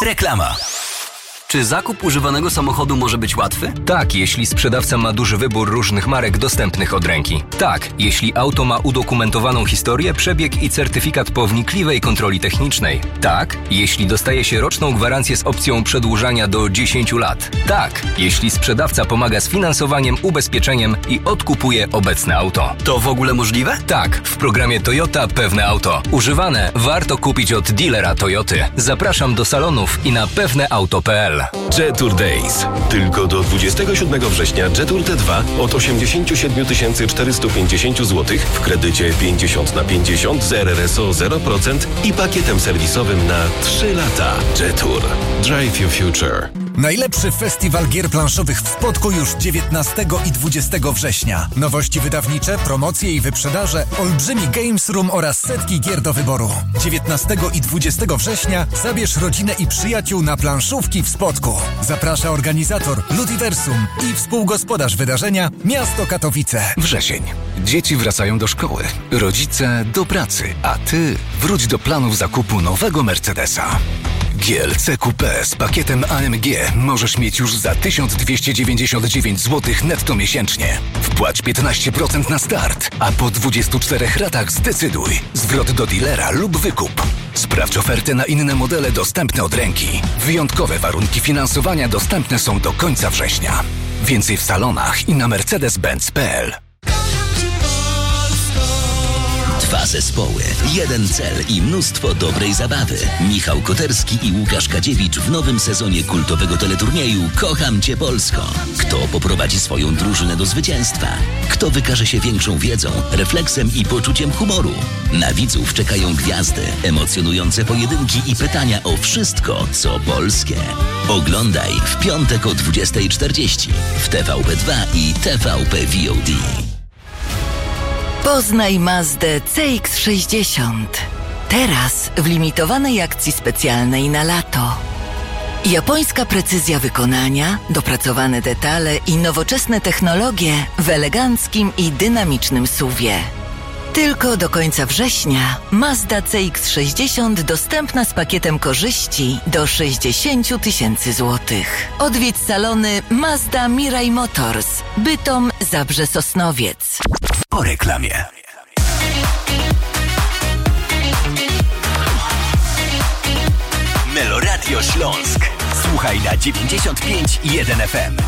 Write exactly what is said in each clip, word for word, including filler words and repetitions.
Reklama. Czy zakup używanego samochodu może być łatwy? Tak, jeśli sprzedawca ma duży wybór różnych marek dostępnych od ręki. Tak, jeśli auto ma udokumentowaną historię, przebieg i certyfikat po wnikliwej kontroli technicznej. Tak, jeśli dostaje się roczną gwarancję z opcją przedłużania do dziesięciu lat. Tak, jeśli sprzedawca pomaga z finansowaniem, ubezpieczeniem i odkupuje obecne auto. To w ogóle możliwe? Tak, w programie Toyota Pewne Auto. Używane warto kupić od dealera Toyoty. Zapraszam do salonów i na pewneauto kropka p l. Jetour Days. Tylko do dwudziestego siódmego września Jetour T dwa od osiemdziesiąt siedem tysięcy czterysta pięćdziesiąt złotych w kredycie pięćdziesiąt na pięćdziesiąt z R R S O zero procent i pakietem serwisowym na trzy lata. Jetour. Drive your future. Najlepszy festiwal gier planszowych w Spodku już dziewiętnastego i dwudziestego września. Nowości wydawnicze, promocje i wyprzedaże, olbrzymi Games Room oraz setki gier do wyboru. dziewiętnastego i dwudziestego września zabierz rodzinę i przyjaciół na planszówki w Spodku. Zaprasza organizator Ludiversum i współgospodarz wydarzenia Miasto Katowice. Wrzesień. Dzieci wracają do szkoły, rodzice do pracy, a ty wróć do planów zakupu nowego Mercedesa. G L C Coupé z pakietem A M G możesz mieć już za tysiąc dwieście dziewięćdziesiąt dziewięć złotych netto miesięcznie. Wpłać piętnaście procent na start, a po dwudziestu czterech ratach zdecyduj. Zwrot do dealera lub wykup. Sprawdź ofertę na inne modele dostępne od ręki. Wyjątkowe warunki finansowania dostępne są do końca września. Więcej w salonach i na mercedes benz kropka p l. Dwa zespoły, jeden cel i mnóstwo dobrej zabawy. Michał Koterski i Łukasz Kadziewicz w nowym sezonie kultowego teleturnieju Kocham Cię Polsko. Kto poprowadzi swoją drużynę do zwycięstwa? Kto wykaże się większą wiedzą, refleksem i poczuciem humoru? Na widzów czekają gwiazdy, emocjonujące pojedynki i pytania o wszystko, co polskie. Oglądaj w piątek o dwudziestej czterdzieści w T V P dwa i T V P V O D. Poznaj Mazdę C X sześćdziesiąt. Teraz w limitowanej akcji specjalnej na lato. Japońska precyzja wykonania, dopracowane detale i nowoczesne technologie w eleganckim i dynamicznym suwie. Tylko do końca września Mazda C X sześćdziesiąt dostępna z pakietem korzyści do sześćdziesiąt tysięcy złotych. Odwiedź salony Mazda Mirai Motors, Bytom, Zabrze, Sosnowiec. Po reklamie. Meloradio Śląsk. Słuchaj na dziewięćdziesiąt pięć i jeden F M.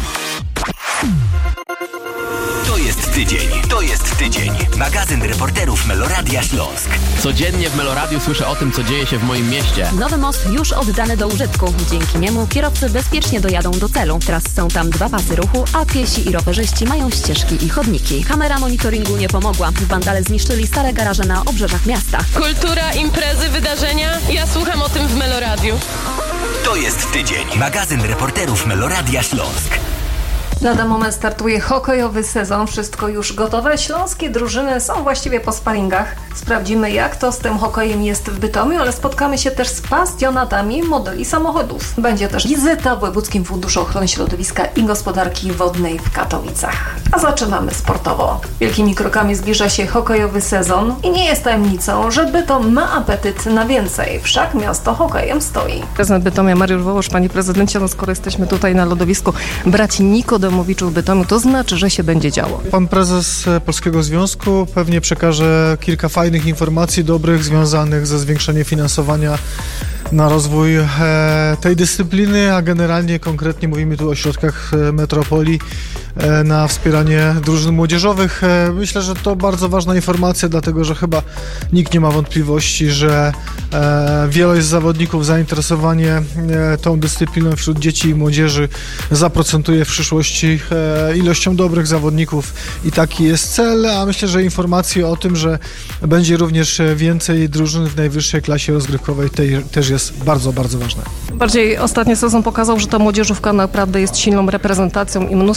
To jest tydzień. To jest tydzień. Magazyn reporterów Meloradia Śląsk. Codziennie w Meloradiu słyszę o tym, co dzieje się w moim mieście. Nowy most już oddany do użytku. Dzięki niemu kierowcy bezpiecznie dojadą do celu. Teraz są tam dwa pasy ruchu, a piesi i rowerzyści mają ścieżki i chodniki. Kamera monitoringu nie pomogła. Wandale zniszczyli stare garaże na obrzeżach miasta. Kultura, imprezy, wydarzenia. Ja słucham o tym w Meloradiu. To jest tydzień. Magazyn reporterów Meloradia Śląsk. Lada moment startuje hokejowy sezon, wszystko już gotowe. Śląskie drużyny są właściwie po sparingach. Sprawdzimy, jak to z tym hokejem jest w Bytomiu, ale spotkamy się też z pasjonatami modeli samochodów. Będzie też wizyta w Wojewódzkim Funduszu Ochrony Środowiska i Gospodarki Wodnej w Katowicach. A zaczynamy sportowo. Wielkimi krokami zbliża się hokejowy sezon i nie jest tajemnicą, że Bytom ma apetyt na więcej. Wszak miasto hokejem stoi. Prezydent Bytomia Mariusz Wołosz, panie prezydencie, no skoro jesteśmy tutaj na lodowisku braci Nikodemowiczów w Bytomiu, to znaczy, że się będzie działo. Pan prezes Polskiego Związku pewnie przekaże kilka fajnych informacji dobrych związanych ze zwiększeniem finansowania na rozwój e, tej dyscypliny, a generalnie konkretnie mówimy tu o środkach metropolii e, na wspieranie drużyn młodzieżowych. E, myślę, że to bardzo ważna informacja, dlatego że chyba nikt nie ma wątpliwości, że e, wielość zawodników, zainteresowanie e, tą dyscypliną wśród dzieci i młodzieży zaprocentuje w przyszłości e, ilością dobrych zawodników i taki jest cel, a myślę, że informacje o tym, że będzie również więcej drużyn w najwyższej klasie rozgrywkowej tej, też jest bardzo, bardzo ważne. Bardziej ostatni sezon pokazał, że ta młodzieżówka naprawdę jest silną reprezentacją i mnóstwo talentów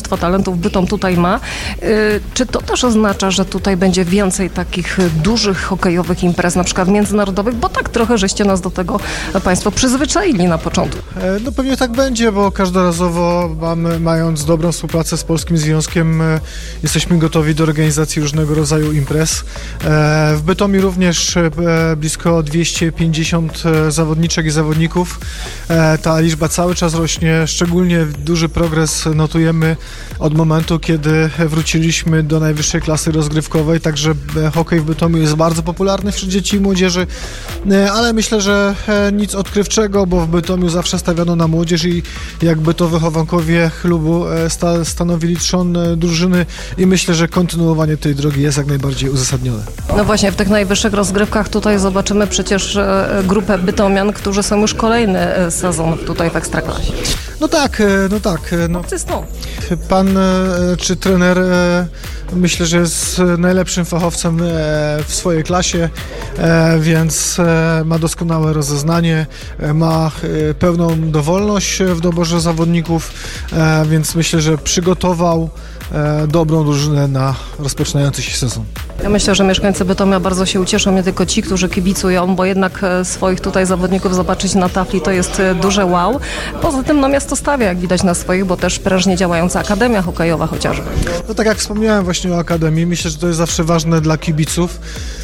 talentów Bytom tutaj ma. Czy to też oznacza, że tutaj będzie więcej takich dużych hokejowych imprez, na przykład międzynarodowych, bo tak trochę żeście nas do tego państwo przyzwyczaili na początku? No pewnie tak będzie, bo każdorazowo mamy, mając dobrą współpracę z Polskim Związkiem, jesteśmy gotowi do organizacji różnego rodzaju imprez. W Bytomiu również blisko dwieście pięćdziesiąt zawodniczek i zawodników. Ta liczba cały czas rośnie, szczególnie duży progres notujemy od momentu, kiedy wróciliśmy do najwyższej klasy rozgrywkowej, także hokej w Bytomiu jest bardzo popularny wśród dzieci i młodzieży, ale myślę, że nic odkrywczego, bo w Bytomiu zawsze stawiano na młodzież i jakby to wychowankowie klubu sta- stanowili trzon drużyny i myślę, że kontynuowanie tej drogi jest jak najbardziej uzasadnione. No właśnie, w tych najwyższych rozgrywkach tutaj zobaczymy przecież grupę bytomian, którzy są już kolejny sezon tutaj w Ekstraklasie. No tak, no tak. No. Cysną. Pan czy trener myślę, że jest najlepszym fachowcem w swojej klasie, więc ma doskonałe rozeznanie, ma pełną dowolność w doborze zawodników, więc myślę, że przygotował dobrą drużynę na rozpoczynający się sezon. Ja myślę, że mieszkańcy Bytomia bardzo się ucieszą, nie tylko ci, którzy kibicują, bo jednak swoich tutaj zawodników zobaczyć na tafli to jest duże wow. Poza tym no miasto stawia, jak widać, na swoich, bo też prężnie działająca Akademia Hokejowa chociażby. No tak jak wspomniałem właśnie o Akademii, myślę, że to jest zawsze ważne dla kibiców.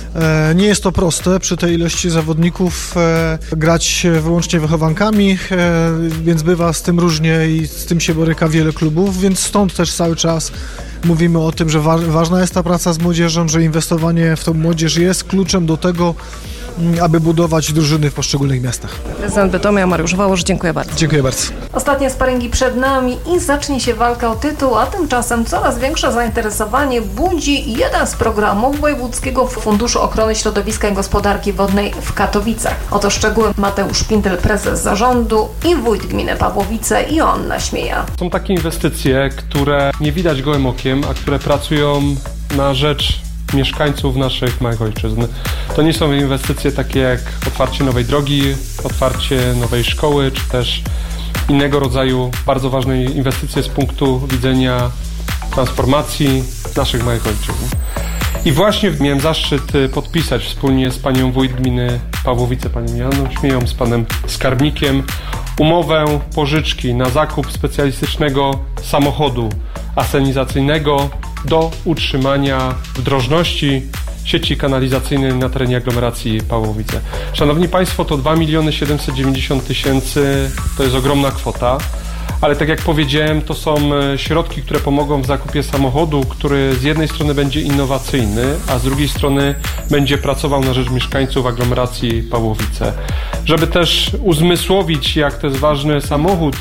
Nie jest to proste przy tej ilości zawodników grać wyłącznie wychowankami, więc bywa z tym różnie i z tym się boryka wiele klubów, więc stąd też cały czas mówimy o tym, że wa- ważna jest ta praca z młodzieżą, że inwestowanie w tą młodzież jest kluczem do tego, aby budować drużyny w poszczególnych miastach. Prezydent Bytomia Mariusz Wałosz, dziękuję bardzo. Dziękuję bardzo. Ostatnie sparingi przed nami i zacznie się walka o tytuł, a tymczasem coraz większe zainteresowanie budzi jeden z programów Wojewódzkiego Funduszu Ochrony Środowiska i Gospodarki Wodnej w Katowicach. Oto szczegóły Mateusz Szpindel, prezes zarządu, i wójt gminy Pawłowice Joanna Śmieja. Są takie inwestycje, które nie widać gołym okiem, a które pracują na rzecz mieszkańców naszych małych ojczyzn. To nie są inwestycje takie jak otwarcie nowej drogi, otwarcie nowej szkoły, czy też innego rodzaju bardzo ważne inwestycje z punktu widzenia transformacji naszych małych ojczyzn. I właśnie miałem zaszczyt podpisać wspólnie z panią wójt gminy Pawłowice, panią Joanną Śmieją, z panem skarbnikiem umowę pożyczki na zakup specjalistycznego samochodu asenizacyjnego do utrzymania w drożności sieci kanalizacyjnej na terenie aglomeracji Pawłowice. Szanowni Państwo, to dwa miliony siedemset dziewięćdziesiąt tysięcy, to jest ogromna kwota, ale tak jak powiedziałem, to są środki, które pomogą w zakupie samochodu, który z jednej strony będzie innowacyjny, a z drugiej strony będzie pracował na rzecz mieszkańców aglomeracji Pawłowice. Żeby też uzmysłowić, jak to jest ważny samochód,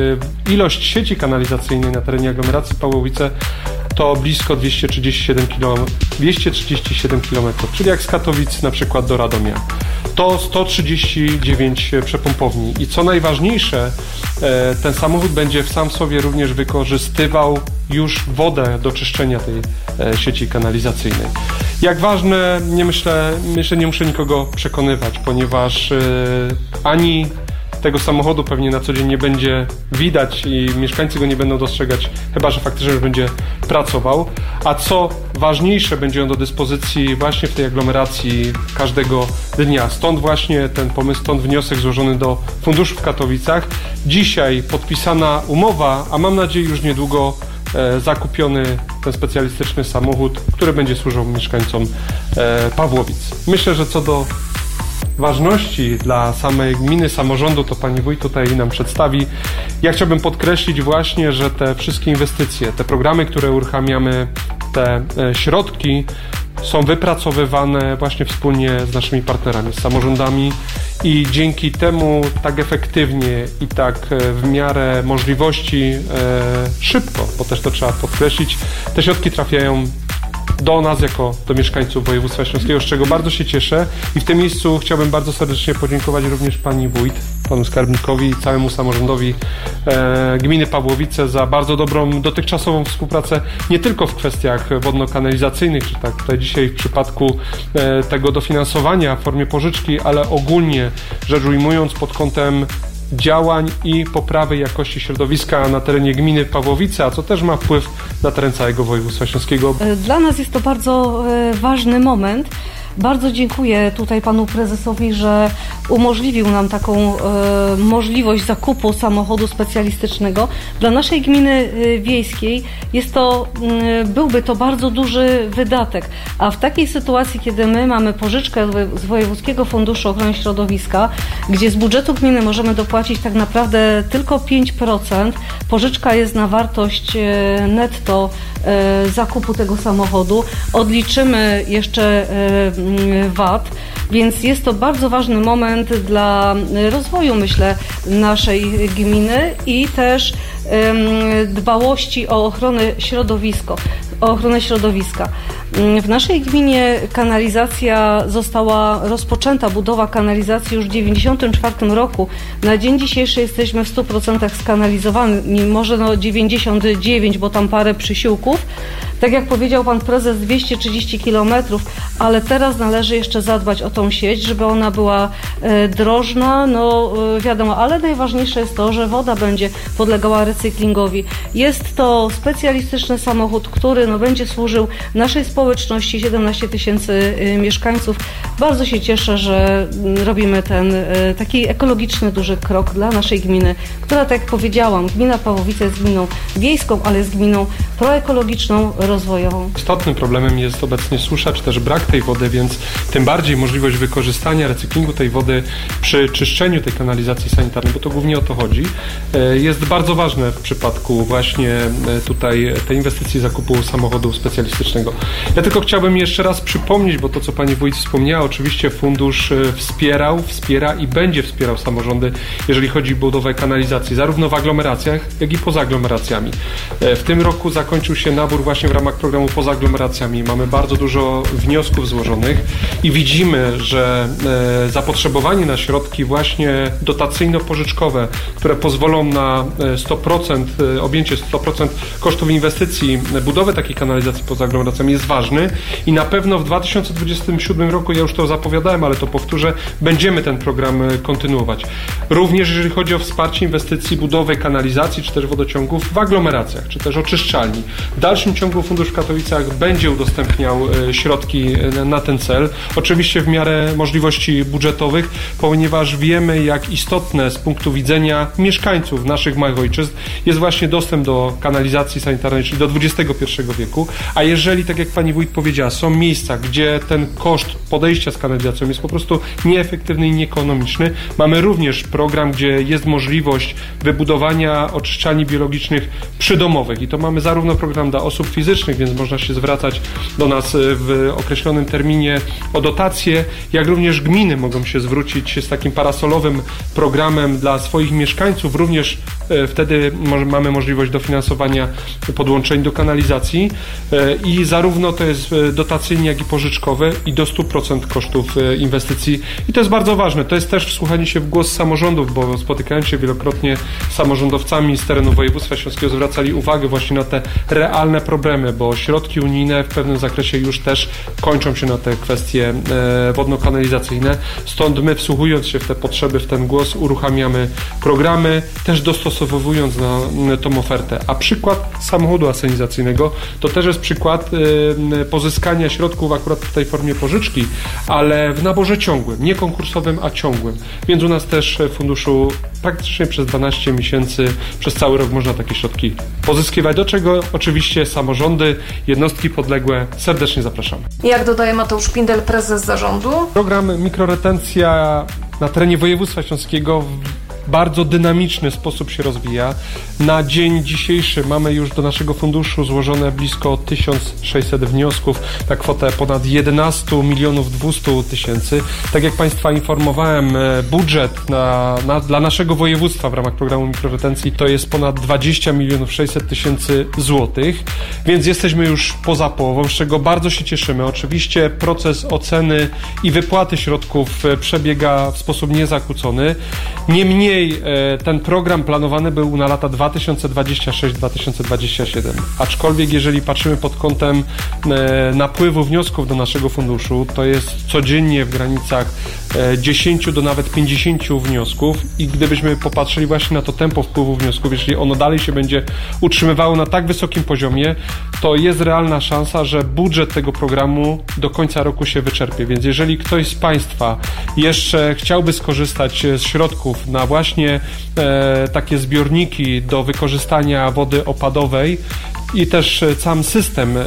ilość sieci kanalizacyjnej na terenie aglomeracji Pawłowice to blisko dwieście trzydzieści siedem kilometrów, czyli jak z Katowic na przykład do Radomia. To sto trzydzieści dziewięć przepompowni i co najważniejsze, ten samochód będzie w sam sobie również wykorzystywał już wodę do czyszczenia tej sieci kanalizacyjnej. Jak ważne, nie myślę, myślę, nie muszę nikogo przekonywać, ponieważ ani tego samochodu pewnie na co dzień nie będzie widać i mieszkańcy go nie będą dostrzegać, chyba że faktycznie już będzie pracował. A co ważniejsze, będzie on do dyspozycji właśnie w tej aglomeracji każdego dnia. Stąd właśnie ten pomysł, stąd wniosek złożony do funduszu w Katowicach. Dzisiaj podpisana umowa, a mam nadzieję już niedługo e, zakupiony ten specjalistyczny samochód, który będzie służył mieszkańcom e, Pawłowic. Myślę, że co do ważności dla samej gminy, samorządu, to pani wójt tutaj nam przedstawi. Ja chciałbym podkreślić właśnie, że te wszystkie inwestycje, te programy, które uruchamiamy, te e, środki są wypracowywane właśnie wspólnie z naszymi partnerami, z samorządami i dzięki temu tak efektywnie i tak w miarę możliwości e, szybko, bo też to trzeba podkreślić, te środki trafiają do nas jako do mieszkańców województwa śląskiego, z czego bardzo się cieszę i w tym miejscu chciałbym bardzo serdecznie podziękować również pani wójt, panu skarbnikowi i całemu samorządowi e, gminy Pawłowice za bardzo dobrą dotychczasową współpracę, nie tylko w kwestiach wodno-kanalizacyjnych, czy tak tutaj dzisiaj w przypadku e, tego dofinansowania w formie pożyczki, ale ogólnie rzecz ujmując pod kątem działań i poprawy jakości środowiska na terenie gminy Pawłowice, a co też ma wpływ na teren całego województwa śląskiego. Dla nas jest to bardzo ważny moment. Bardzo dziękuję tutaj panu prezesowi, że umożliwił nam taką e, możliwość zakupu samochodu specjalistycznego. Dla naszej gminy e, wiejskiej jest to, e, byłby to bardzo duży wydatek, a w takiej sytuacji, kiedy my mamy pożyczkę z Wojewódzkiego Funduszu Ochrony Środowiska, gdzie z budżetu gminy możemy dopłacić tak naprawdę tylko pięć procent, pożyczka jest na wartość e, netto e, zakupu tego samochodu, odliczymy jeszcze e, V A T, więc jest to bardzo ważny moment dla rozwoju, myślę, naszej gminy i też um, dbałości o ochronę środowisko, o ochronę środowiska. W naszej gminie kanalizacja została rozpoczęta, budowa kanalizacji już w dziewięćdziesiątym czwartym roku. Na dzień dzisiejszy jesteśmy w stu procentach skanalizowani, może no dziewięćdziesiąt dziewięć, bo tam parę przysiłków. Tak jak powiedział pan prezes, dwieście trzydzieści kilometrów, ale teraz należy jeszcze zadbać o tą sieć, żeby ona była e, drożna, no e, wiadomo, ale najważniejsze jest to, że woda będzie podlegała recyklingowi. Jest to specjalistyczny samochód, który no, będzie służył naszej społeczności, siedemnaście tysięcy e, mieszkańców. Bardzo się cieszę, że robimy ten e, taki ekologiczny duży krok dla naszej gminy, która, tak jak powiedziałam, gmina Pawłowice jest gminą wiejską, ale jest gminą proekologiczną, rozwojową. Istotnym problemem jest obecnie susza, czy też brak tej wody, więc tym bardziej możliwość wykorzystania, recyklingu tej wody przy czyszczeniu tej kanalizacji sanitarnej, bo to głównie o to chodzi, jest bardzo ważne w przypadku właśnie tutaj tej inwestycji zakupu samochodu specjalistycznego. Ja tylko chciałbym jeszcze raz przypomnieć, bo to, co pani wójt wspomniała, oczywiście fundusz wspierał, wspiera i będzie wspierał samorządy, jeżeli chodzi o budowę kanalizacji, zarówno w aglomeracjach, jak i poza aglomeracjami. W tym roku zakończył się nabór właśnie w ramach programu poza aglomeracjami. Mamy bardzo dużo wniosków złożonych i widzimy, że e, zapotrzebowanie na środki właśnie dotacyjno-pożyczkowe, które pozwolą na sto procent, e, objęcie sto procent kosztów inwestycji, budowy takiej kanalizacji poza aglomeracjami jest ważny i na pewno w dwa tysiące dwudziestym siódmym roku, ja już to zapowiadałem, ale to powtórzę, będziemy ten program kontynuować. Również jeżeli chodzi o wsparcie inwestycji budowy kanalizacji, czy też wodociągów w aglomeracjach, czy też oczyszczalni. W dalszym ciągu Fundusz w Katowicach będzie udostępniał środki na ten cel. Oczywiście w miarę możliwości budżetowych, ponieważ wiemy, jak istotne z punktu widzenia mieszkańców naszych małych ojczyzn jest właśnie dostęp do kanalizacji sanitarnej, czyli do dwudziestego pierwszego wieku. A jeżeli, tak jak pani wójt powiedziała, są miejsca, gdzie ten koszt podejścia z kanalizacją jest po prostu nieefektywny i nieekonomiczny, mamy również program, gdzie jest możliwość wybudowania oczyszczalni biologicznych przydomowych. I to mamy zarówno program dla osób fizycznych, więc można się zwracać do nas w określonym terminie o dotacje, jak również gminy mogą się zwrócić z takim parasolowym programem dla swoich mieszkańców. Również wtedy mamy możliwość dofinansowania podłączeń do kanalizacji i zarówno to jest dotacyjnie, jak i pożyczkowe i do stu procent kosztów inwestycji. I to jest bardzo ważne. To jest też wsłuchanie się w głos samorządów, bo spotykając się wielokrotnie z samorządowcami z terenu województwa śląskiego zwracali uwagę właśnie na te realne problemy, bo środki unijne w pewnym zakresie już też kończą się na te kwestie wodno-kanalizacyjne. Stąd my, wsłuchując się w te potrzeby, w ten głos, uruchamiamy programy, też dostosowując na tą ofertę. A przykład samochodu asenizacyjnego to też jest przykład pozyskania środków akurat w tej formie pożyczki, ale w naborze ciągłym, nie konkursowym, a ciągłym. Więc u nas też w funduszu praktycznie przez dwanaście miesięcy, przez cały rok można takie środki pozyskiwać, do czego oczywiście samorządy, jednostki podległe serdecznie zapraszamy. Jak dodaje Mateusz Szpindel, prezes zarządu? Program Mikroretencja na terenie województwa śląskiego w bardzo dynamiczny sposób się rozwija. Na dzień dzisiejszy mamy już do naszego funduszu złożone blisko tysiąc sześćset wniosków na kwotę ponad jedenaście milionów dwieście tysięcy. Tak jak Państwa informowałem, budżet na, na, dla naszego województwa w ramach programu mikroretencji to jest ponad dwadzieścia milionów sześćset tysięcy złotych, więc jesteśmy już poza połową, z czego bardzo się cieszymy. Oczywiście proces oceny i wypłaty środków przebiega w sposób niezakłócony. Niemniej ten program planowany był na lata dwa tysiące dwudziesty szósty do dwa tysiące dwudziestego siódmego. Aczkolwiek jeżeli patrzymy pod kątem napływu wniosków do naszego funduszu, to jest codziennie w granicach dziesięć do nawet pięćdziesięciu wniosków i gdybyśmy popatrzyli właśnie na to tempo wpływu wniosków, jeśli ono dalej się będzie utrzymywało na tak wysokim poziomie, to jest realna szansa, że budżet tego programu do końca roku się wyczerpie. Więc jeżeli ktoś z Państwa jeszcze chciałby skorzystać z środków na właśnie e, takie zbiorniki do wykorzystania wody opadowej i też sam system e,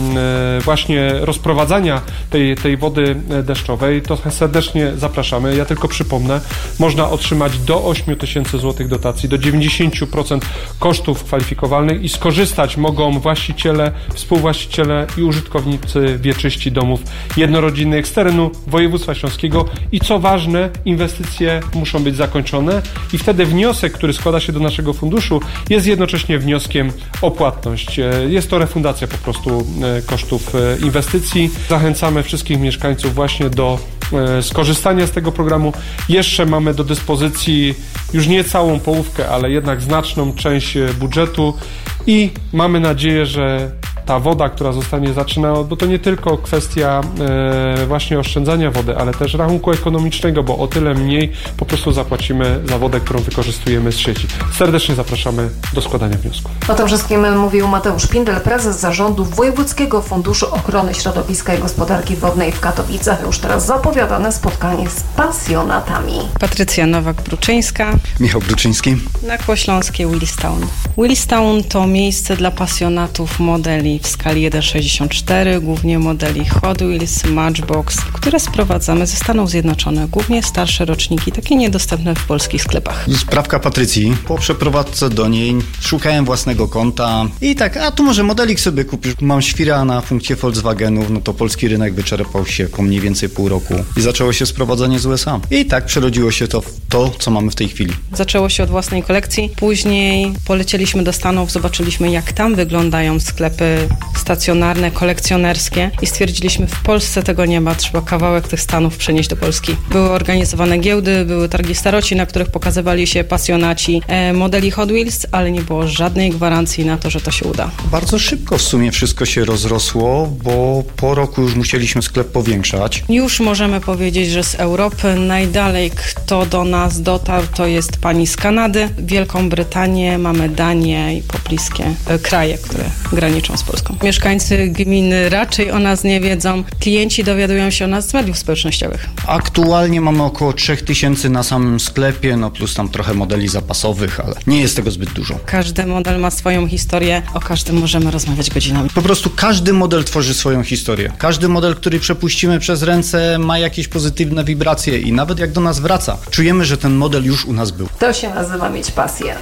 e, właśnie rozprowadzania tej, tej wody deszczowej, to serdecznie zapraszamy. Ja tylko przypomnę, można otrzymać do ośmiu tysięcy złotych dotacji, do dziewięćdziesiąt procent kosztów kwalifikowalnych i skorzystać mogą właściciele, współwłaściciele i użytkownicy wieczyści domów jednorodzinnych z terenu województwa śląskiego i co ważne, inwestycje muszą być zakończone i wtedy wniosek, który składa się do naszego funduszu, jest jednocześnie wnioskiem o płatność. Jest to refundacja po prostu kosztów inwestycji. Zachęcamy wszystkich mieszkańców właśnie do skorzystania z tego programu. Jeszcze mamy do dyspozycji już nie całą połówkę, ale jednak znaczną część budżetu i mamy nadzieję, że ta woda, która zostanie zaczynała, bo to nie tylko kwestia e, właśnie oszczędzania wody, ale też rachunku ekonomicznego, bo o tyle mniej po prostu zapłacimy za wodę, którą wykorzystujemy z sieci. Serdecznie zapraszamy do składania wniosków. O tym wszystkim mówił Mateusz Pindel, prezes zarządu Wojewódzkiego Funduszu Ochrony Środowiska i Gospodarki Wodnej w Katowicach. Już teraz zapowiadane spotkanie z pasjonatami. Patrycja Nowak-Bruczyńska. Michał Bruczyński. Nakłośląskie Willistown. Willistown to miejsce dla pasjonatów modeli w skali jeden sześćdziesiąt cztery, głównie modeli Hot Wheels, Matchbox, które sprowadzamy ze Stanów Zjednoczonych, głównie starsze roczniki, takie niedostępne w polskich sklepach. Sprawka Patrycji. Po przeprowadzce do niej szukałem własnego konta i tak, a tu może modelik sobie kupisz. Mam świra na funkcję Volkswagenów, no to polski rynek wyczerpał się po mniej więcej pół roku i zaczęło się sprowadzanie z U S A. I tak przerodziło się to w to, co mamy w tej chwili. Zaczęło się od własnej kolekcji, później polecieliśmy do Stanów, zobaczyliśmy jak tam wyglądają sklepy stacjonarne, kolekcjonerskie i stwierdziliśmy, w Polsce tego nie ma, trzeba kawałek tych Stanów przenieść do Polski. Były organizowane giełdy, były targi staroci, na których pokazywali się pasjonaci e, modeli Hot Wheels, ale nie było żadnej gwarancji na to, że to się uda. Bardzo szybko w sumie wszystko się rozrosło, bo po roku już musieliśmy sklep powiększać. Już możemy powiedzieć, że z Europy najdalej kto do nas dotarł, to jest pani z Kanady, Wielką Brytanię, mamy Danię i pobliskie e, kraje, które graniczą z Polską. Mieszkańcy gminy raczej o nas nie wiedzą. Klienci dowiadują się o nas z mediów społecznościowych. Aktualnie mamy około trzy tysiące na samym sklepie, no plus tam trochę modeli zapasowych, ale nie jest tego zbyt dużo. Każdy model ma swoją historię, o każdym możemy rozmawiać godzinami. Po prostu każdy model tworzy swoją historię. Każdy model, który przepuścimy przez ręce, ma jakieś pozytywne wibracje i nawet jak do nas wraca, czujemy, że ten model już u nas był. To się nazywa mieć pasję.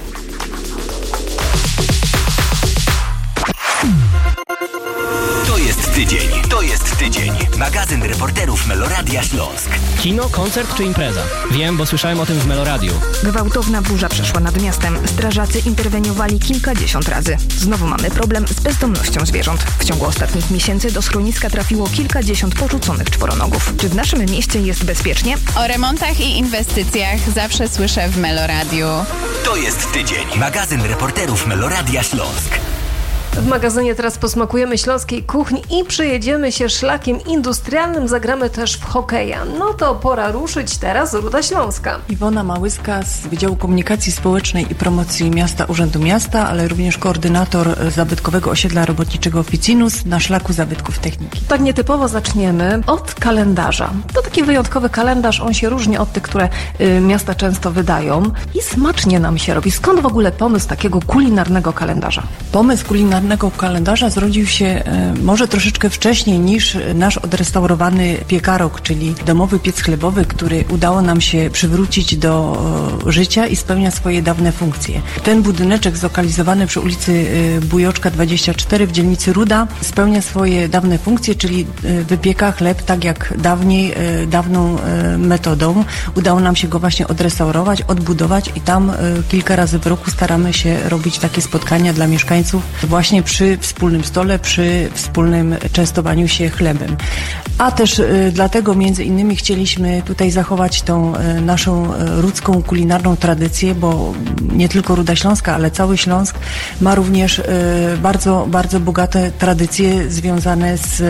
To jest tydzień, to jest tydzień. Magazyn reporterów Meloradia Śląsk. Kino, koncert czy impreza? Wiem, bo słyszałem o tym w Meloradiu. Gwałtowna burza przeszła nad miastem. Strażacy interweniowali kilkadziesiąt razy. Znowu mamy problem z bezdomnością zwierząt. W ciągu ostatnich miesięcy do schroniska trafiło kilkadziesiąt porzuconych czworonogów. Czy w naszym mieście jest bezpiecznie? O remontach i inwestycjach zawsze słyszę w Meloradiu. To jest tydzień. Magazyn reporterów Meloradia Śląsk. W magazynie teraz posmakujemy śląskiej kuchni i przejedziemy się szlakiem industrialnym, zagramy też w hokeja. No to pora ruszyć teraz Ruda Śląska. Iwona Małyska z Wydziału Komunikacji Społecznej i Promocji Miasta Urzędu Miasta, ale również koordynator zabytkowego osiedla robotniczego Ficinus na szlaku zabytków techniki. Tak nietypowo zaczniemy od kalendarza. To taki wyjątkowy kalendarz, on się różni od tych, które y, miasta często wydają i smacznie nam się robi. Skąd w ogóle pomysł takiego kulinarnego kalendarza? Pomysł kulinarnego kalendarza zrodził się e, może troszeczkę wcześniej niż nasz odrestaurowany piekarok, czyli domowy piec chlebowy, który udało nam się przywrócić do e, życia i spełnia swoje dawne funkcje. Ten budyneczek zlokalizowany przy ulicy e, Bujoczka dwadzieścia cztery w dzielnicy Ruda spełnia swoje dawne funkcje, czyli e, wypieka chleb tak jak dawniej, e, dawną e, metodą. Udało nam się go właśnie odrestaurować, odbudować i tam e, kilka razy w roku staramy się robić takie spotkania dla mieszkańców właśnie właśnie przy wspólnym stole, przy wspólnym częstowaniu się chlebem. A też y, dlatego między innymi chcieliśmy tutaj zachować tą y, naszą y, rudzką kulinarną tradycję, bo nie tylko Ruda Śląska, ale cały Śląsk ma również y, bardzo, bardzo bogate tradycje związane z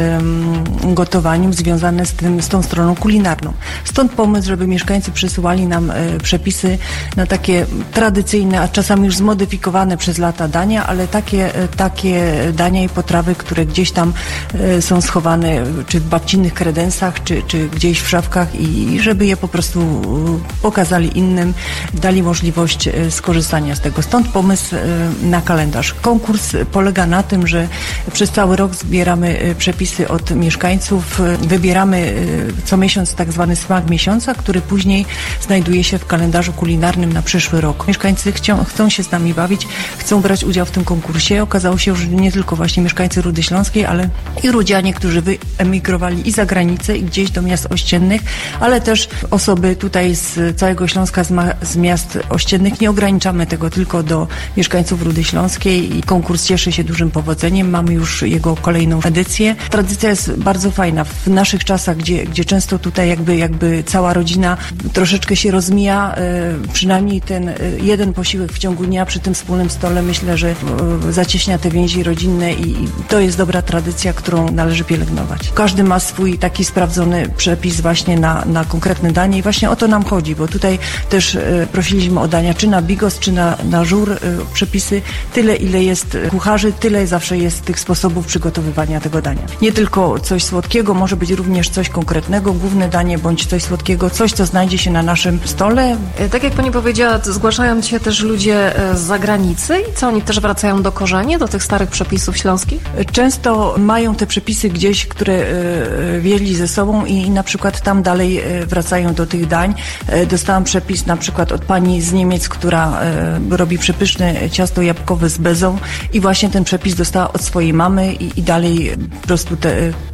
y, gotowaniem, związane z, tym, z tą stroną kulinarną. Stąd pomysł, żeby mieszkańcy przysyłali nam y, przepisy na takie tradycyjne, a czasami już zmodyfikowane przez lata dania, ale takie, y, takie dania i potrawy, które gdzieś tam y, są schowane, czy w babci kredensach, czy, czy gdzieś w szafkach i żeby je po prostu pokazali innym, dali możliwość skorzystania z tego. Stąd pomysł na kalendarz. Konkurs polega na tym, że przez cały rok zbieramy przepisy od mieszkańców, wybieramy co miesiąc tak zwany smak miesiąca, który później znajduje się w kalendarzu kulinarnym na przyszły rok. Mieszkańcy chcą, chcą się z nami bawić, chcą brać udział w tym konkursie. Okazało się, że nie tylko właśnie mieszkańcy Rudy Śląskiej, ale i rudzianie, którzy wyemigrowali i za granicę i gdzieś do miast ościennych, ale też osoby tutaj z całego Śląska, z, ma- z miast ościennych. Nie ograniczamy tego tylko do mieszkańców Rudy Śląskiej i konkurs cieszy się dużym powodzeniem. Mamy już jego kolejną edycję. Tradycja jest bardzo fajna. W naszych czasach, gdzie, gdzie często tutaj jakby, jakby cała rodzina troszeczkę się rozmija, y, przynajmniej ten y, jeden posiłek w ciągu dnia przy tym wspólnym stole, myślę, że y, zacieśnia te więzi rodzinne i, i to jest dobra tradycja, którą należy pielęgnować. Każdy ma swój taki sprawdzony przepis właśnie na, na konkretne danie i właśnie o to nam chodzi, bo tutaj też e, prosiliśmy o dania czy na bigos, czy na, na żur, e, przepisy. Tyle, ile jest kucharzy, tyle zawsze jest tych sposobów przygotowywania tego dania. Nie tylko coś słodkiego, może być również coś konkretnego, główne danie, bądź coś słodkiego, coś, co znajdzie się na naszym stole. Tak jak pani powiedziała, zgłaszają się też ludzie z zagranicy i co, oni też wracają do korzeni, do tych starych przepisów śląskich? Często mają te przepisy gdzieś, które e, wzięli ze sobą i na przykład tam dalej wracają do tych dań. Dostałam przepis na przykład od pani z Niemiec, która robi przepyszne ciasto jabłkowe z bezą i właśnie ten przepis dostała od swojej mamy i, i dalej po prostu te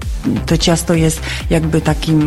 to ciasto jest jakby takim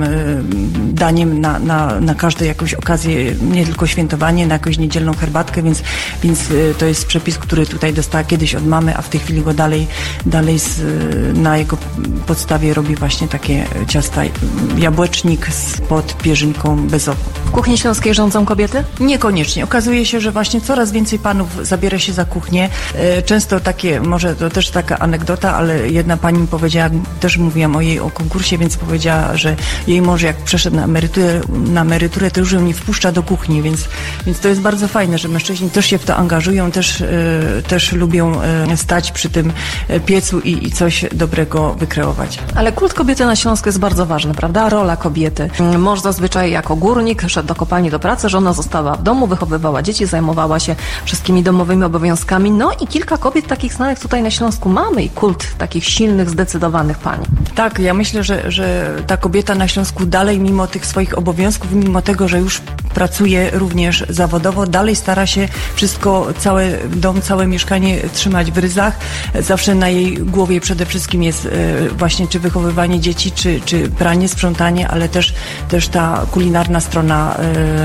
daniem na, na, na każdą jakąś okazję, nie tylko świętowanie, na jakąś niedzielną herbatkę, więc, więc to jest przepis, który tutaj dostała kiedyś od mamy, a w tej chwili go dalej, dalej z, na jego podstawie robi właśnie takie ciasta jabłecznik z pod pierzynką bezową. W kuchni śląskiej rządzą kobiety? Niekoniecznie. Okazuje się, że właśnie coraz więcej panów zabiera się za kuchnię. Często takie, może to też taka anegdota, ale jedna pani mi powiedziała, też mówiłam o jej o konkursie, więc powiedziała, że jej mąż jak przeszedł na emeryturę, na emeryturę to już ją nie wpuszcza do kuchni, więc, więc to jest bardzo fajne, że mężczyźni też się w to angażują, też, yy, też lubią yy, stać przy tym piecu i, i coś dobrego wykreować. Ale kult kobiety na Śląsku jest bardzo ważny, prawda? Rola kobiety. Mąż zazwyczaj jako górnik szedł do kopalni do pracy, żona została w domu, wychowywała dzieci, zajmowała się wszystkimi domowymi obowiązkami. No i kilka kobiet takich znanych tutaj na Śląsku mamy i kult takich silnych, zdecydowanych pań. Tak, ja myślę, że, że ta kobieta na Śląsku dalej, mimo tych swoich obowiązków, mimo tego, że już pracuje również zawodowo, dalej stara się wszystko, cały dom, całe mieszkanie trzymać w ryzach. Zawsze na jej głowie przede wszystkim jest właśnie czy wychowywanie dzieci, czy, czy pranie, sprzątanie, ale też, też ta kulinarna strona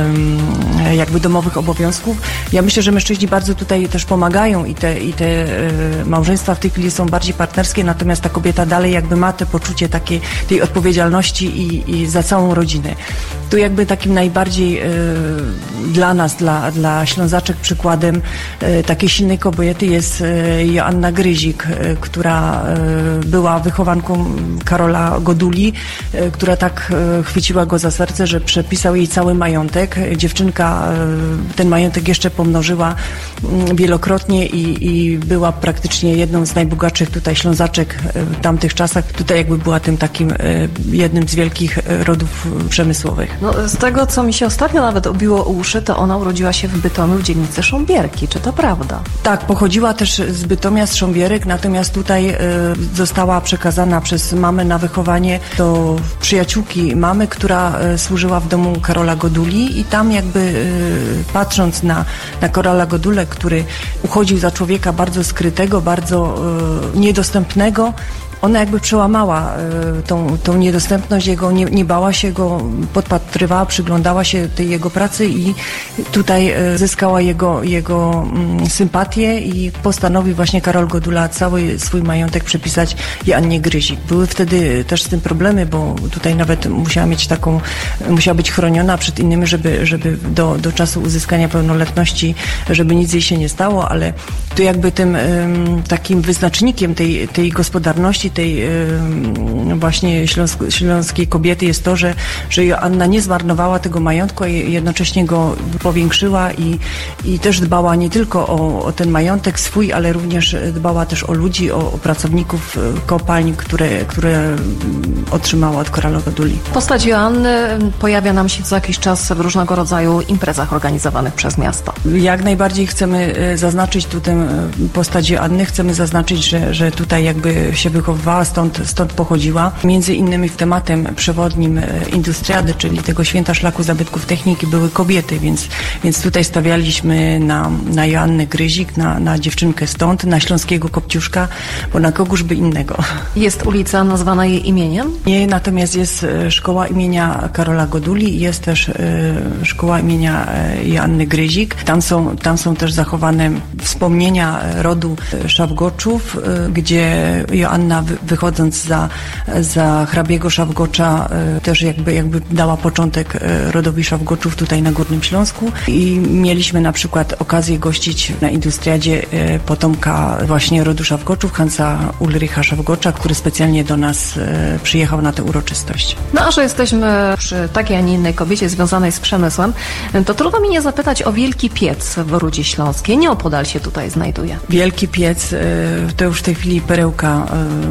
jakby domowych obowiązków. Ja myślę, że mężczyźni bardzo tutaj też pomagają i te, i te małżeństwa w tej chwili są bardziej partnerskie, natomiast ta kobieta dalej jakby ma te poczucie takiej tej odpowiedzialności i, i za całą rodzinę. Tu jakby takim najbardziej y, dla nas, dla, dla Ślązaczek przykładem y, takiej silnej kobiety jest y, Joanna Gryzik, y, która y, była wychowanką Karola Goduli, y, która tak y, chwyciła go za serce, że przepisał jej cały majątek. Dziewczynka y, ten majątek jeszcze pomnożyła y, wielokrotnie i, i była praktycznie jedną z najbogatszych tutaj Ślązaczek y, w tamtych czasach. Tutaj jakby była tym takim y, jednym z wielkich rodów przemysłowych. No, z tego, co mi się ostatnio nawet obiło u uszy, to ona urodziła się w Bytomiu w dzielnicy Sząbierki. Czy to prawda? Tak, pochodziła też z Bytomia, z Sząbierek, natomiast tutaj y, została przekazana przez mamę na wychowanie do przyjaciółki mamy, która y, służyła w domu Karola Goduli i tam jakby y, patrząc na, na Karola Godulę, który uchodził za człowieka bardzo skrytego, bardzo y, niedostępnego, ona jakby przełamała y, tą, tą niedostępność jego, nie, nie bała się go, podpatrywała, przyglądała się tej jego pracy i tutaj y, zyskała jego, jego y, sympatię i postanowił właśnie Karol Godula cały swój majątek przepisać Joannie Gryzik. Były wtedy też z tym problemy, bo tutaj nawet musiała mieć taką, musiała być chroniona przed innymi, żeby, żeby do, do czasu uzyskania pełnoletności, żeby nic jej się nie stało, ale tu jakby tym ym, takim wyznacznikiem tej, tej gospodarności, tej ym, właśnie śląsk, śląskiej kobiety jest to, że, że Joanna nie zmarnowała tego majątku, a jednocześnie go powiększyła i, i też dbała nie tylko o, o ten majątek swój, ale również dbała też o ludzi, o, o pracowników kopalń, które, które otrzymała od Karola Goduli. Postać Joanny pojawia nam się co jakiś czas w różnego rodzaju imprezach organizowanych przez miasto. Jak najbardziej chcemy zaznaczyć tutaj postać Joanny, chcemy zaznaczyć, że, że tutaj jakby się wychowywała, stąd, stąd pochodziła. Między innymi w tematem przewodnim Industriady, czyli tego święta szlaku zabytków techniki, były kobiety, więc, więc tutaj stawialiśmy na, na Joannę Gryzik, na, na dziewczynkę stąd, na śląskiego Kopciuszka, bo na kogóż by innego. Jest ulica nazwana jej imieniem? Nie, natomiast jest szkoła imienia Karola Goduli i jest też y, szkoła imienia Joanny Gryzik. Tam są, tam są też zachowane wspomnienia rodu Szawgoczów, y, gdzie Joanna wy, wychodząc za, za hrabiego Szawgocza y, też jakby, jakby dała początek y, rodowi Szawgoczów tutaj na Górnym Śląsku i mieliśmy na przykład okazję gościć na Industriadzie y, potomka właśnie rodu Szawgoczów, Hansa Ulricha Szawgocza, który specjalnie do nas y, przyjechał na tę uroczystość. No a że jesteśmy przy takiej, a nie innej kobiecie związanej z przemysłem, to trudno mi nie zapytać o Wielki Piec w Rudzie Śląskiej. Nieopodal się tutaj znajduje. Wielki Piec to już w tej chwili perełka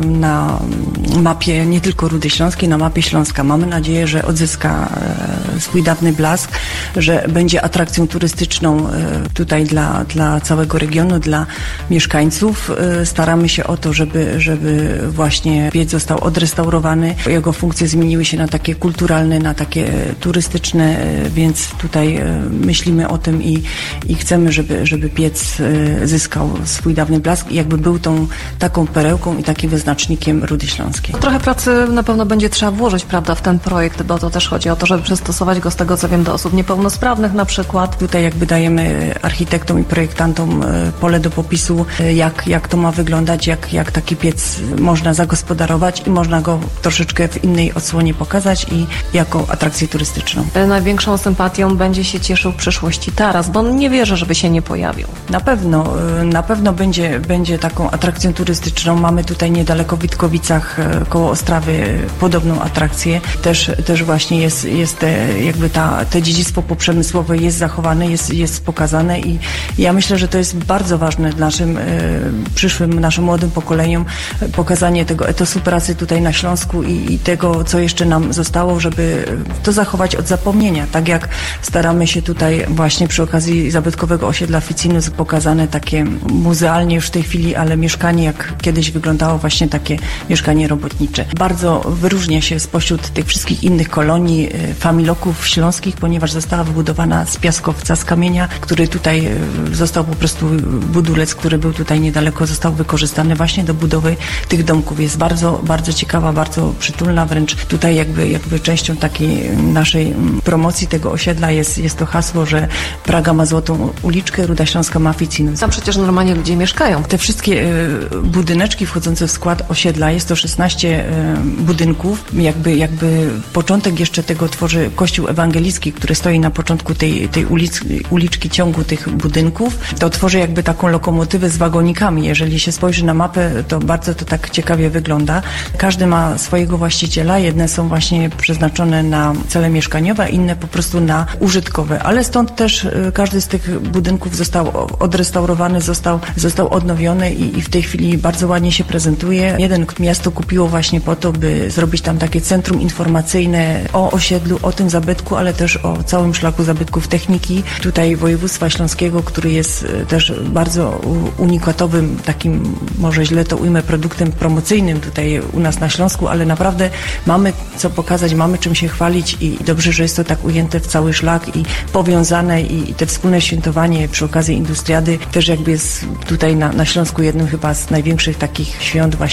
na mapie nie tylko Rudy Śląskiej, na mapie Śląska. Mamy nadzieję, że odzyska swój dawny blask, że będzie atrakcją turystyczną tutaj dla, dla całego regionu, dla mieszkańców. Staramy się o to, żeby, żeby właśnie Piec został odrestaurowany. Jego funkcje zmieniły się na takie kulturalne, na takie turystyczne, więc tutaj myślimy o tym i, i chcemy, żeby, żeby Piec zyskał swój dawny blask i jakby był tą taką perełką i takim wyznacznikiem Rudy Śląskiej. Trochę pracy na pewno będzie trzeba włożyć, prawda, w ten projekt, bo to też chodzi o to, żeby przystosować go, z tego co wiem, do osób niepełnosprawnych na przykład. Tutaj jakby dajemy architektom i projektantom pole do popisu, jak, jak to ma wyglądać, jak, jak taki piec można zagospodarować i można go troszeczkę w innej odsłonie pokazać i jako atrakcję turystyczną. Największą sympatią będzie się cieszył w przyszłości taras, bo on nie wierzy, żeby się nie pojawił. Na pewno, na pewno będzie, będzie taką atrakcją turystyczną. Mamy tutaj niedaleko w Witkowicach koło Ostrawy podobną atrakcję. Też, też właśnie jest, jest te, jakby ta, to dziedzictwo poprzemysłowe jest zachowane, jest, jest pokazane i ja myślę, że to jest bardzo ważne dla naszym przyszłym, naszym młodym pokoleniom pokazanie tego etosu pracy tutaj na Śląsku i, i tego, co jeszcze nam zostało, żeby to zachować od zapomnienia. Tak jak staramy się tutaj właśnie przy okazji zabytkowego osiedla Ficinus pokazane takie muzealnie już w tej chwili, ale mieszkanie jak kiedyś wyglądało właśnie takie mieszkanie robotnicze. Bardzo wyróżnia się spośród tych wszystkich innych kolonii familoków śląskich, ponieważ została wybudowana z piaskowca, z kamienia, który tutaj został po prostu budulec, który był tutaj niedaleko, został wykorzystany właśnie do budowy tych domków. Jest bardzo, bardzo ciekawa, bardzo przytulna, wręcz tutaj jakby, jakby częścią takiej naszej promocji tego osiedla jest, jest to hasło, że Praga ma złotą uliczkę, Ruda Śląska ma Ficinus. Tam przecież normalnie ludzie mieszkają. Te wszystkie budyneczki wchodzące w skład osiedla, jest to szesnaście budynków. Jakby, jakby początek jeszcze tego tworzy Kościół Ewangelicki, który stoi na początku tej, tej ulic, uliczki, ciągu tych budynków. To tworzy jakby taką lokomotywę z wagonikami. Jeżeli się spojrzy na mapę, to bardzo to tak ciekawie wygląda. Każdy ma swojego właściciela. Jedne są właśnie przeznaczone na cele mieszkaniowe, a inne po prostu na użytkowe. Ale stąd też każdy z tych budynków został odrestaurowany, został, został odnowiony i, i w tej chwili bardzo ładnie się prezentuje. Jeden miasto kupiło właśnie po to, by zrobić tam takie centrum informacyjne o osiedlu, o tym zabytku, ale też o całym szlaku zabytków techniki. Tutaj województwa śląskiego, który jest też bardzo unikatowym, takim, może źle to ujmę, produktem promocyjnym tutaj u nas na Śląsku, ale naprawdę mamy co pokazać, mamy czym się chwalić i dobrze, że jest to tak ujęte w cały szlak i powiązane i te wspólne świętowanie przy okazji Industriady też jakby jest tutaj na, na Śląsku jednym chyba z największych takich świąt właśnie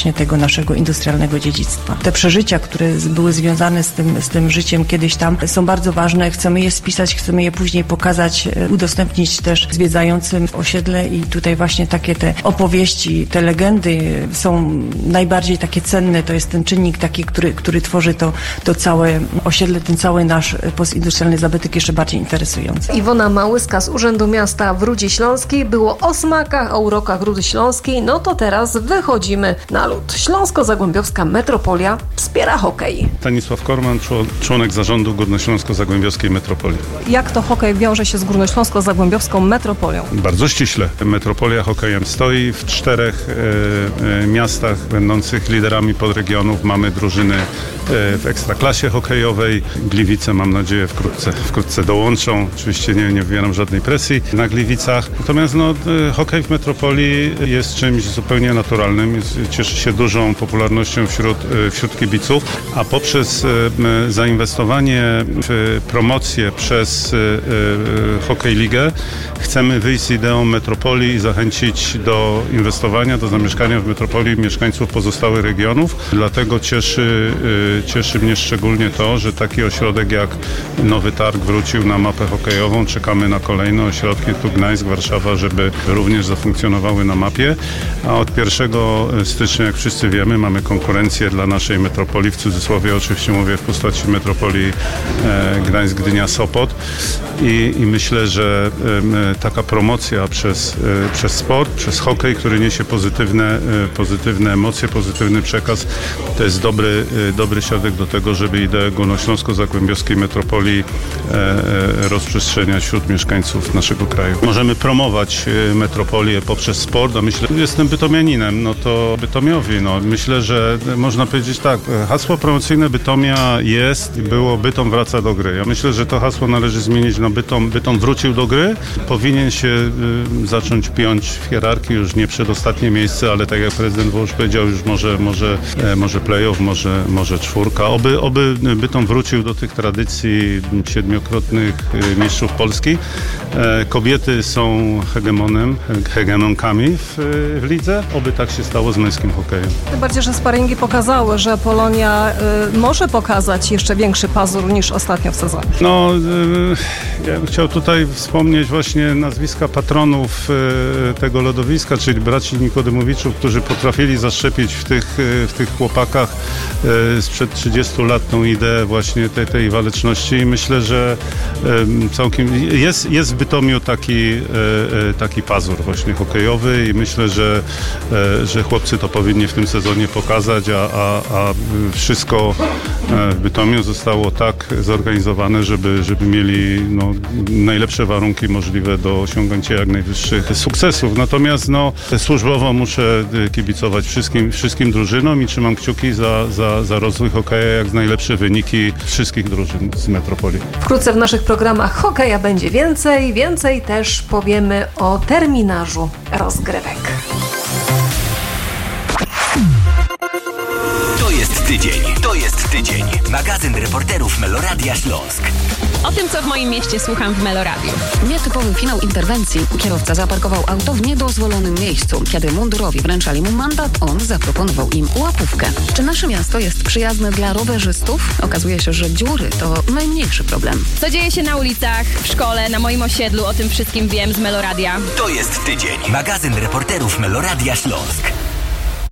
właśnie tego naszego industrialnego dziedzictwa. Te przeżycia, które były związane z tym, z tym życiem kiedyś tam, są bardzo ważne. Chcemy je spisać, chcemy je później pokazać, udostępnić też zwiedzającym osiedle i tutaj właśnie takie te opowieści, te legendy są najbardziej takie cenne. To jest ten czynnik taki, który, który tworzy to, to całe osiedle, ten cały nasz postindustrialny zabytek jeszcze bardziej interesujący. Iwona Małyska z Urzędu Miasta w Rudzie Śląskiej. Było o smakach, o urokach Rudy Śląskiej. No to teraz wychodzimy na lód. Śląsko-Zagłębiowska Metropolia wspiera hokej. Stanisław Korman, członek zarządu Górnośląsko-Zagłębiowskiej Metropolii. Jak to hokej wiąże się z Górnośląsko-Zagłębiowską Metropolią? Bardzo ściśle. Metropolia hokejem stoi w czterech e, e, miastach będących liderami podregionów. Mamy drużyny e, w ekstraklasie hokejowej. Gliwice, mam nadzieję, wkrótce, wkrótce dołączą. Oczywiście nie, nie wywieram żadnej presji na Gliwicach. Natomiast no, e, hokej w Metropolii jest czymś zupełnie naturalnym. Jest, cieszy się dużą popularnością wśród, e, wśród kibiców, a poprzez e, zainwestowanie w promocję przez e, Hokej Ligę chcemy wyjść z ideą metropolii i zachęcić do inwestowania, do zamieszkania w metropolii mieszkańców pozostałych regionów. Dlatego cieszy, cieszy mnie szczególnie to, że taki ośrodek jak Nowy Targ wrócił na mapę hokejową. Czekamy na kolejne ośrodki, tu Gdańsk, Warszawa, żeby również zafunkcjonowały na mapie. A od pierwszego stycznia, jak wszyscy wiemy, mamy konkurencję dla naszej metropolii, w cudzysłowie oczywiście mówię w postaci metropolii Gdańsk, Gdynia, Sopot. I, i myślę, że y, taka promocja przez, y, przez sport, przez hokej, który niesie pozytywne, y, pozytywne emocje, pozytywny przekaz, to jest dobry, y, dobry środek do tego, żeby ideę Górnośląsko-Zagłębiowskiej Metropolii y, y, rozprzestrzeniać wśród mieszkańców naszego kraju. Możemy promować y, metropolię poprzez sport, a myślę, jestem bytomianinem, no to Bytomiowi, no myślę, że można powiedzieć tak, hasło promocyjne Bytomia jest, było Bytom wraca do gry. Ja myślę, że to hasło należy zmienić na Bytom, Bytom wrócił do gry, powinien się y, zacząć piąć w hierarchii, już nie przedostatnie miejsce, ale tak jak prezydent Wołosz powiedział, już może, może, e, może play-off, może, może czwórka. Oby, oby Bytom wrócił do tych tradycji siedmiokrotnych y, mistrzów Polski. E, kobiety są hegemonem, hegemonkami w, w lidze. Oby tak się stało z męskim hokejem. Tym bardziej, że sparingi pokazały, że Polonia y, może pokazać jeszcze większy pazur niż ostatnio w sezonie. No, y, ja bym chciał tutaj wspomnieć właśnie nazwiska patronów y, tego lodowiska, czyli braci Nikodemowiczów, którzy potrafili zaszczepić w tych, y, w tych chłopakach y, sprzed trzydziestu lat tą ideę właśnie tej, tej waleczności i myślę, że y, całkiem jest, jest w Bytomiu taki, y, y, taki pazur właśnie hokejowy i myślę, że, y, że chłopcy to powinni w tym sezonie pokazać, a, a, a wszystko w Bytomiu zostało tak zorganizowane, żeby, żeby mieli no, najlepsze warunki możliwe do osiągnięcia jak najwyższych sukcesów. Natomiast no, służbowo muszę kibicować wszystkim, wszystkim drużynom i trzymam kciuki za, za, za rozwój hokeja, jak najlepsze wyniki wszystkich drużyn z Metropolii. Wkrótce w naszych programach hokeja będzie więcej, więcej też powiemy o terminarzu rozgrywek. To jest tydzień, to jest tydzień. Magazyn reporterów Meloradia Śląsk. O tym, co w moim mieście słucham w Meloradiu. Nietypowy finał interwencji. Kierowca zaparkował auto w niedozwolonym miejscu. Kiedy mundurowi wręczali mu mandat, on zaproponował im łapówkę. Czy nasze miasto jest przyjazne dla rowerzystów? Okazuje się, że dziury to najmniejszy problem. Co dzieje się na ulicach, w szkole, na moim osiedlu, o tym wszystkim wiem z Meloradia. To jest tydzień. Magazyn reporterów Meloradia Śląsk.